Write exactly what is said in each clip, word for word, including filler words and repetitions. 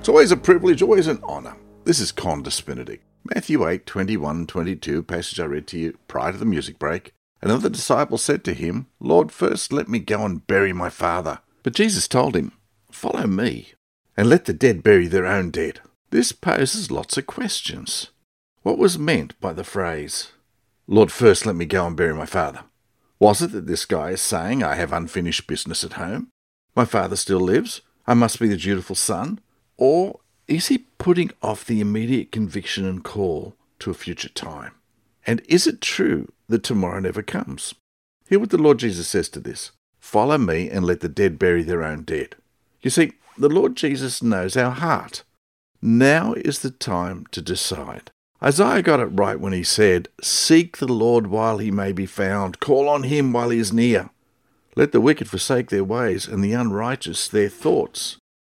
It's always a privilege, always an honour. This is Con Des Benedict. Matthew eight, twenty-one and twenty-two, passage I read to you prior to the music break. Another disciple said to him, Lord, first let me go and bury my father. But Jesus told him, follow me, and let the dead bury their own dead. This poses lots of questions. What was meant by the phrase, Lord, first let me go and bury my father? Was it that this guy is saying, I have unfinished business at home? My father still lives? I must be the dutiful son? Or is he putting off the immediate conviction and call to a future time? And is it true that tomorrow never comes? Hear what the Lord Jesus says to this. Follow me and let the dead bury their own dead. You see, the Lord Jesus knows our heart. Now is the time to decide. Isaiah got it right when he said, Seek the Lord while he may be found. Call on him while he is near. Let the wicked forsake their ways and the unrighteous their thoughts.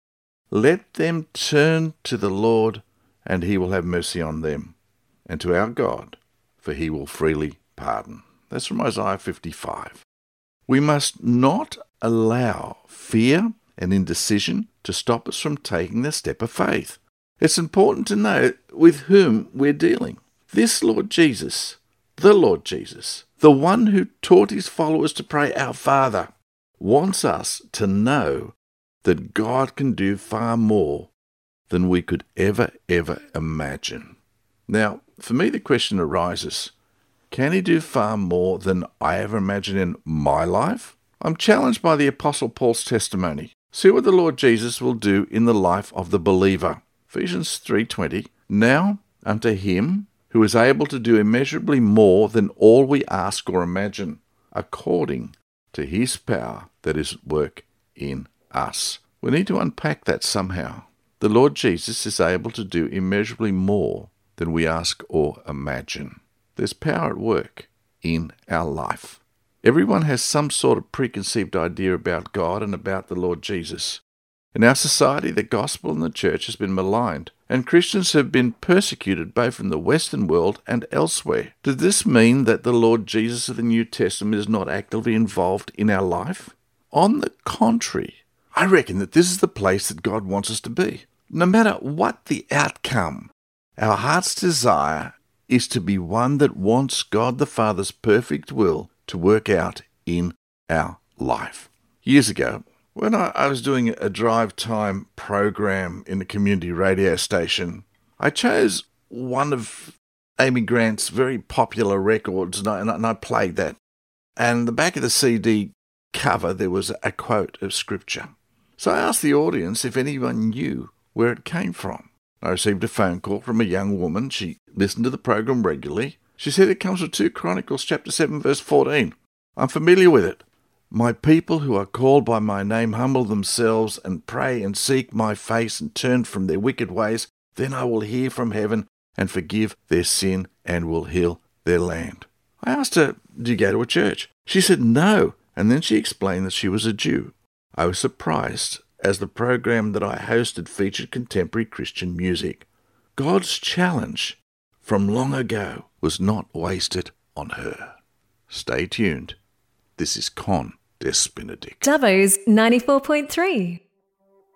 Let them turn to the Lord, and he will have mercy on them, and to our God, for he will freely pardon. That's from Isaiah fifty-five. We must not allow fear and indecision to stop us from taking the step of faith. It's important to know with whom we're dealing. This Lord Jesus, the Lord Jesus, the one who taught his followers to pray, Our Father, wants us to know that God can do far more than we could ever, ever imagine. Now, for me, the question arises, can he do far more than I ever imagined in my life? I'm challenged by the Apostle Paul's testimony. See what the Lord Jesus will do in the life of the believer. Ephesians three twenty, Now unto him who is able to do immeasurably more than all we ask or imagine, according to his power that is at work in us. We need to unpack that somehow. The Lord Jesus is able to do immeasurably more than we ask or imagine. There's power at work in our life. Everyone has some sort of preconceived idea about God and about the Lord Jesus. In our society, the gospel and the church has been maligned, and Christians have been persecuted both in the Western world and elsewhere. Does this mean that the Lord Jesus of the New Testament is not actively involved in our life? On the contrary, I reckon that this is the place that God wants us to be. No matter what the outcome, our heart's desire is to be one that wants God the Father's perfect will to work out in our life. Years ago, when I, I was doing a drive time program in a community radio station, I chose one of Amy Grant's very popular records, and I, and I played that. And the back of the C D cover, there was a quote of Scripture. So I asked the audience if anyone knew where it came from. I received a phone call from a young woman. She listened to the program regularly. She said it comes from Second Chronicles chapter seven, verse fourteen. I'm familiar with it. My people who are called by my name humble themselves and pray and seek my face and turn from their wicked ways. Then I will hear from heaven and forgive their sin and will heal their land. I asked her, do you go to a church? She said no, and then she explained that she was a Jew. I was surprised as the program that I hosted featured contemporary Christian music. God's challenge from long ago was not wasted on her. Stay tuned. This is Con Des Benedict. Dubbo's ninety-four point three.